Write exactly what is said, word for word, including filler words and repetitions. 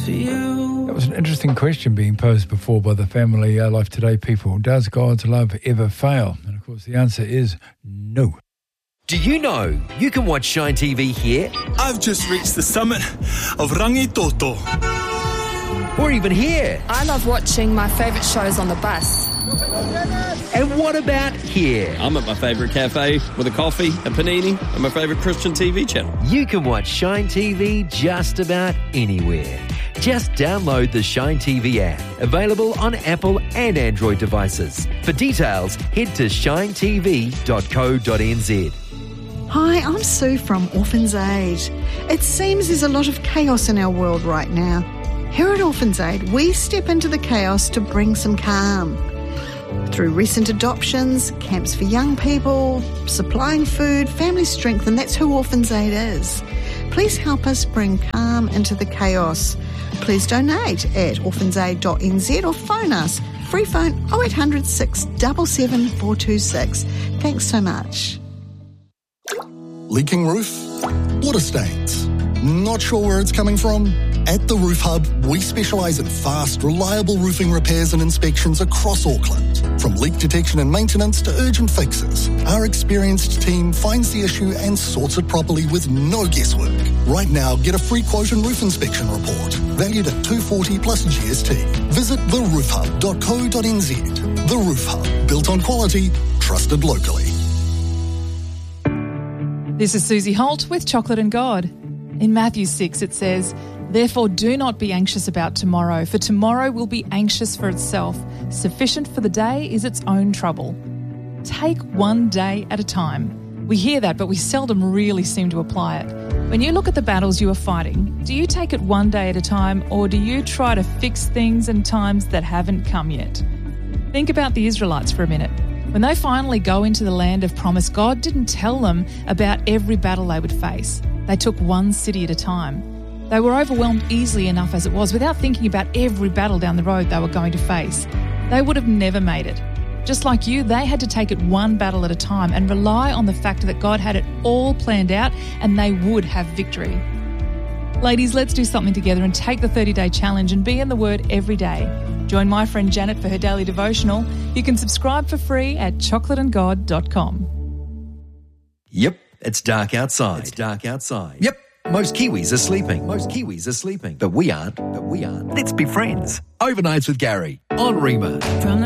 for you. That was an interesting question being posed before by the Family uh, Life Today people. Does God's love ever fail? And of course the answer is no. Do you know you can watch Shine T V here? I've just reached the summit of Rangitoto. Or even here. I love watching my favourite shows on the bus. And what about here? I'm at my favourite cafe with a coffee, a panini, and my favourite Christian T V channel. You can watch Shine T V just about anywhere. Just download the Shine T V app, available on Apple and Android devices. For details, head to shine t v dot co dot n z. Hi, I'm Sue from Orphans Aid. It seems there's a lot of chaos in our world right now. Here at Orphans Aid, we step into the chaos to bring some calm. Through recent adoptions, camps for young people, supplying food, family strength, and that's who Orphans Aid is. Please help us bring calm into the chaos. Please donate at orphans aid dot n z or phone us. Free phone oh eight hundred, six seven seven, four two six. Thanks so much. Leaking roof? Water stains? Not sure where it's coming from? At the Roof Hub, we specialise in fast, reliable roofing repairs and inspections across Auckland. From leak detection and maintenance to urgent fixes, our experienced team finds the issue and sorts it properly with no guesswork. Right now, get a free quote and roof inspection report, valued at two hundred forty dollars plus G S T. Visit the roof hub dot co dot n z. The Roof Hub, built on quality, trusted locally. This is Susie Holt with Chocolate and God. In Matthew six it says, "Therefore do not be anxious about tomorrow, for tomorrow will be anxious for itself. Sufficient for the day is its own trouble." Take one day at a time. We hear that, but we seldom really seem to apply it. When you look at the battles you are fighting, do you take it one day at a time, or do you try to fix things in times that haven't come yet? Think about the Israelites for a minute. When they finally go into the land of promise, God didn't tell them about every battle they would face. They took one city at a time. They were overwhelmed easily enough as it was, without thinking about every battle down the road they were going to face. They would have never made it. Just like you, they had to take it one battle at a time and rely on the fact that God had it all planned out and they would have victory. Ladies, let's do something together and take the thirty-day challenge and be in the Word every day. Join my friend Janet for her daily devotional. You can subscribe for free at chocolate and god dot com. Yep, it's dark outside. It's dark outside. Yep, most Kiwis are sleeping. Most Kiwis are sleeping. But we aren't. But we aren't. Let's be friends. Overnights with Gary on Rima. From